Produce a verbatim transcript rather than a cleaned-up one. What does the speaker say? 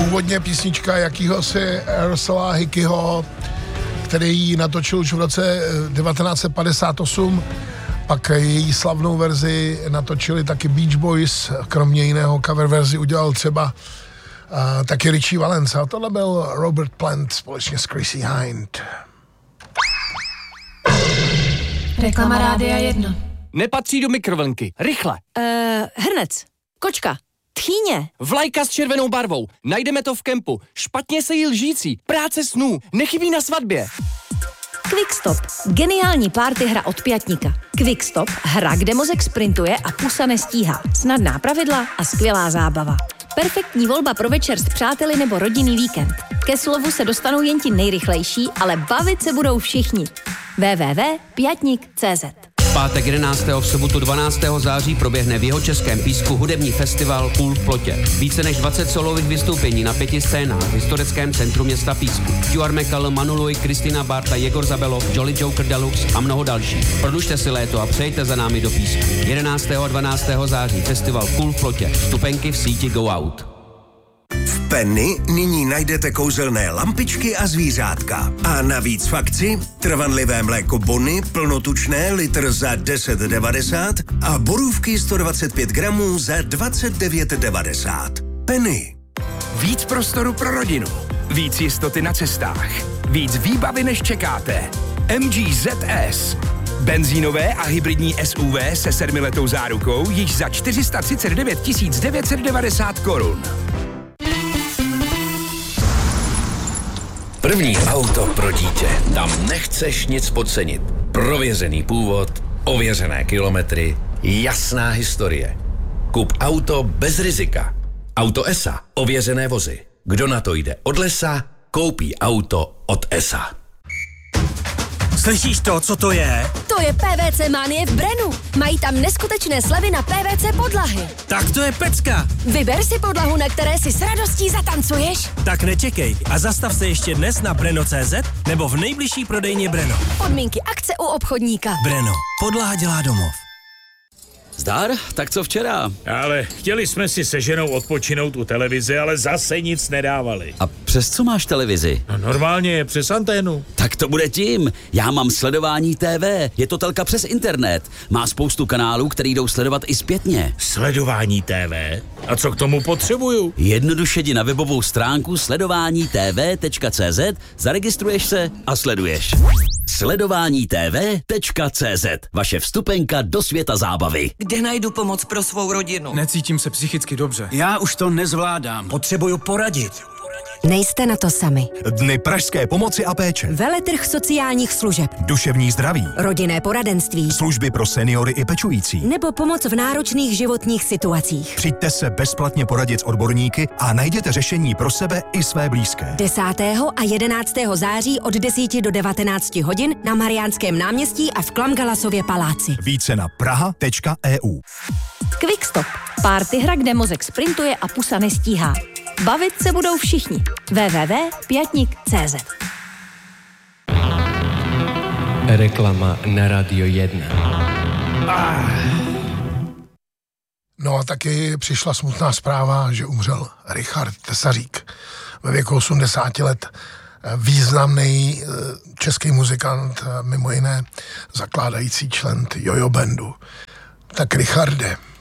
původně písnička jakýhosi Aerosala Hickeyho, který ji natočil už v roce devatenáct set padesát osm, pak její slavnou verzi natočili taky Beach Boys, kromě jiného cover verzi udělal třeba uh, taky Richie Valens, a tohle byl Robert Plant společně s Chrissy Hind. Reklama Rádia jedna. Nepatří do mikrovlnky. Rychle. Uh, hrnec. Kočka. Tchýně. Vlajka s červenou barvou. Najdeme to v kempu. Špatně se jí lžící. Práce snů. Nechybí na svatbě. Quickstop. Geniální party hra od Pětníka. Quickstop. Hra, kde mozek sprintuje a pusa nestíhá. Snadná pravidla a skvělá zábava. Perfektní volba pro večer s přáteli nebo rodinný víkend. Ke slovu se dostanou jen ti nejrychlejší, ale bavit se budou všichni. w w w tečka pětník tečka cé zet. V pátek jedenáctého v sobotu dvanáctého září proběhne v Jihočeském Písku hudební festival Cool v Plotě. Více než dvacet solových vystoupení na pěti scénách v historickém centru města Písku. Stuart McCallum, Manu Louis, Kristina Barta, Jegor Zabelov, Jolly Joker Deluxe a mnoho dalších. Prodlužte si léto a přejďte za námi do Písku. jedenáctého a dvanáctého září festival Cool v Plotě. Vstupenky v síti Go Out. V Penny nyní najdete kouzelné lampičky a zvířátka. A navíc v akci trvanlivé mléko Bonny, plnotučné, litr za deset devadesát a borůvky sto dvacet pět gramů za dvacet devět devadesát. Penny. Víc prostoru pro rodinu. Víc jistoty na cestách. Víc výbavy, než čekáte. M G Z S. Benzínové a hybridní S U V se sedmiletou zárukou již za čtyři sta třicet devět tisíc devět set devadesát korun. První auto pro dítě. Tam nechceš nic podcenit. Prověřený původ, ověřené kilometry, jasná historie. Kup auto bez rizika. Auto E S A. Ověřené vozy. Kdo na to jde od lesa, koupí auto od E S A. Slyšíš to, co to je? To je P V C Manie v Brenu. Mají tam neskutečné slevy na P V C podlahy. Tak to je pecka. Vyber si podlahu, na které si s radostí zatancuješ. Tak nečekej a zastav se ještě dnes na breno tečka cé zet nebo v nejbližší prodejně Breno. Podmínky akce u obchodníka. Breno. Podlaha dělá domov. Zdar, tak co včera? Ale chtěli jsme si se ženou odpočinout u televize, ale zase nic nedávali. A přes co máš televizi? No normálně, přes anténu. Tak to bude tím. Já mám Sledování T V. Je to telka přes internet. Má spoustu kanálů, který jdou sledovat i zpětně. Sledování T V? A co k tomu potřebuju? Jednoduše jdi na webovou stránku sledování t v tečka cé zet, zaregistruješ se a sleduješ. sledování t v tečka cé zet. Vaše vstupenka do světa zábavy. Kde najdu pomoc pro svou rodinu? Necítím se psychicky dobře. Já už to nezvládám. Potřebuju poradit. Nejste na to sami. Dny pražské pomoci a péče. Veletrh sociálních služeb. Duševní zdraví. Rodinné poradenství. Služby pro seniory i pečující. Nebo pomoc v náročných životních situacích. Přijďte se bezplatně poradit s odborníky a najděte řešení pro sebe i své blízké. desátého a jedenáctého září od deseti do devatenácti hodin na Mariánském náměstí a v Klamgalasově paláci. Více na praha tečka e u. Quickstop. Party hra, kde mozek sprintuje a pusa nestíhá. Bavit se budou všichni. w w w tečka pětník tečka cé zet. Reklama na Radio jedna. Ah. No a taky přišla smutná zpráva, že umřel Richard Tesařík ve věku osmdesáti let. Významný český muzikant, mimo jiné zakládající člen Jojo Bandu. Tak Richarde,